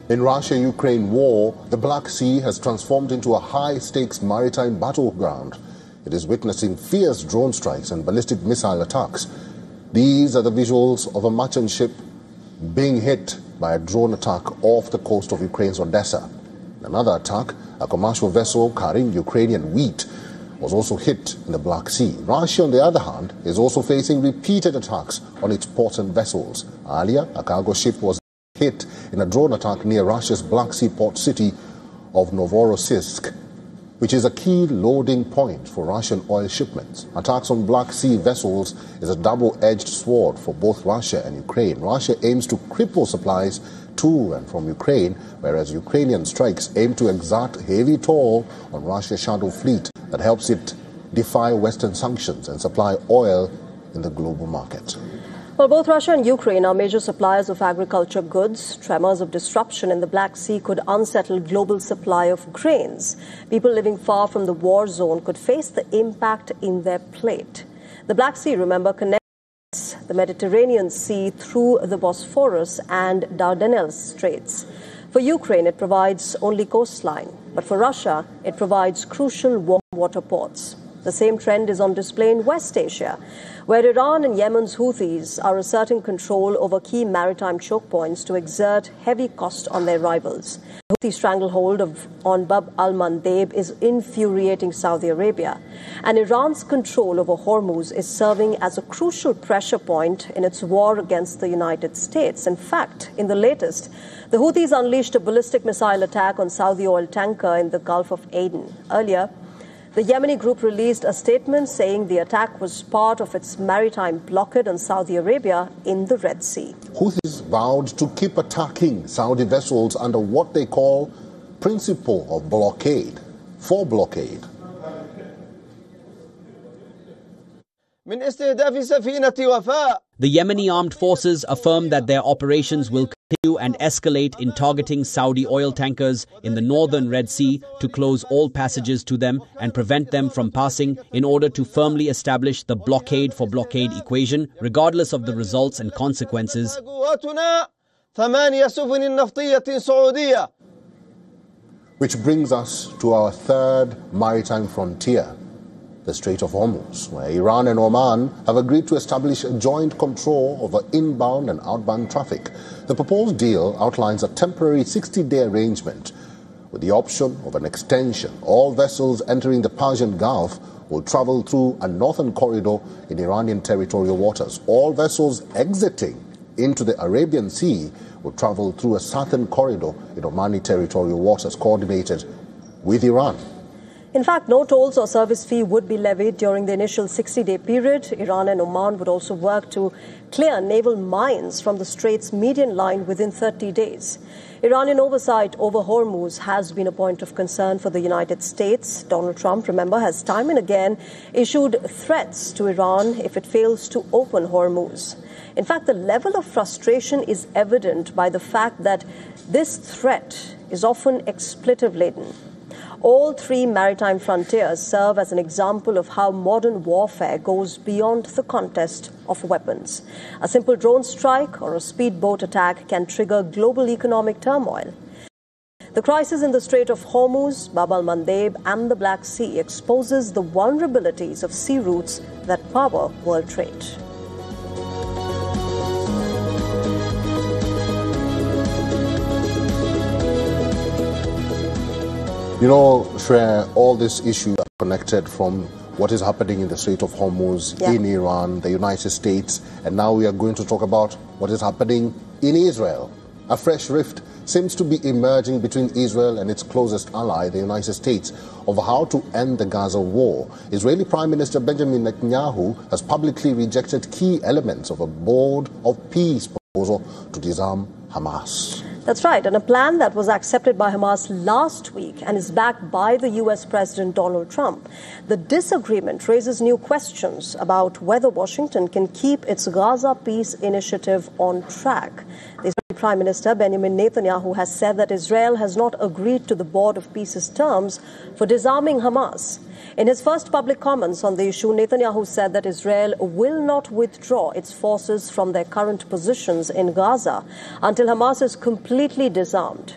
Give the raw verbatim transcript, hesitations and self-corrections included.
In Russia-Ukraine war, the Black Sea has transformed into a high-stakes maritime battleground. It is witnessing fierce drone strikes and ballistic missile attacks. These are the visuals of a merchant ship being hit by a drone attack off the coast of Ukraine's Odessa. In another attack, a commercial vessel carrying Ukrainian wheat was also hit in the Black Sea. Russia, on the other hand, is also facing repeated attacks on its ports and vessels. Earlier, a cargo ship was hit in a drone attack near Russia's Black Sea port city of Novorossiysk, which is a key loading point for Russian oil shipments. Attacks on Black Sea vessels is a double-edged sword for both Russia and Ukraine. Russia aims to cripple supplies to and from Ukraine, whereas Ukrainian strikes aim to exert heavy toll on Russia's shadow fleet that helps it defy Western sanctions and supply oil in the global market. Well, both Russia and Ukraine are major suppliers of agriculture goods. Tremors of disruption in the Black Sea could unsettle global supply of grains. People living far from the war zone could face the impact in their plate. The Black Sea, remember, connects the Mediterranean Sea through the Bosphorus and Dardanelles Straits. For Ukraine, it provides only coastline, but for Russia, it provides crucial warm water ports. The same trend is on display in West Asia, where Iran and Yemen's Houthis are asserting control over key maritime choke points to exert heavy cost on their rivals. The Houthi stranglehold of, on Bab al-Mandeb is infuriating Saudi Arabia, and Iran's control over Hormuz is serving as a crucial pressure point in its war against the United States. In fact, in the latest, the Houthis unleashed a ballistic missile attack on Saudi oil tanker in the Gulf of Aden. Earlier, the Yemeni group released a statement saying the attack was part of its maritime blockade on Saudi Arabia in the Red Sea. Houthis vowed to keep attacking Saudi vessels under what they call principle of blockade, for blockade. The Yemeni armed forces affirm that their operations will continue and escalate in targeting Saudi oil tankers in the northern Red Sea to close all passages to them and prevent them from passing in order to firmly establish the blockade for blockade equation, regardless of the results and consequences. Which brings us to our third maritime frontier, the Strait of Hormuz, where Iran and Oman have agreed to establish a joint control over inbound and outbound traffic. The proposed deal outlines a temporary sixty-day arrangement with the option of an extension. All vessels entering the Persian Gulf will travel through a northern corridor in Iranian territorial waters. All vessels exiting into the Arabian Sea will travel through a southern corridor in Omani territorial waters, coordinated with Iran. In fact, no tolls or service fee would be levied during the initial sixty-day period. Iran and Oman would also work to clear naval mines from the Strait's median line within thirty days. Iranian oversight over Hormuz has been a point of concern for the United States. Donald Trump, remember, has time and again issued threats to Iran if it fails to open Hormuz. In fact, the level of frustration is evident by the fact that this threat is often expletive-laden. All three maritime frontiers serve as an example of how modern warfare goes beyond the contest of weapons. A simple drone strike or a speedboat attack can trigger global economic turmoil. The crisis in the Strait of Hormuz, Bab al-Mandeb, and the Black Sea exposes the vulnerabilities of sea routes that power world trade. You know, Shreya, all these issues are connected from what is happening in the Strait of Hormuz, yeah. in Iran, the United States, and now we are going to talk about what is happening in Israel. A fresh rift seems to be emerging between Israel and its closest ally, the United States, over how to end the Gaza war. Israeli Prime Minister Benjamin Netanyahu has publicly rejected key elements of a board of peace proposal to disarm Hamas. That's right, and a plan that was accepted by Hamas last week and is backed by the U S President Donald Trump. The disagreement raises new questions about whether Washington can keep its Gaza peace initiative on track. The Israeli Prime Minister Benjamin Netanyahu has said that Israel has not agreed to the Board of Peace's terms for disarming Hamas. In his first public comments on the issue, Netanyahu said that Israel will not withdraw its forces from their current positions in Gaza until Hamas is completely disarmed.